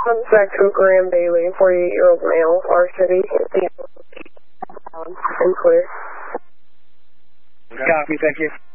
Spectrum Graham Bailey, 48-year-old male, our city, and clear. Copy, thank you.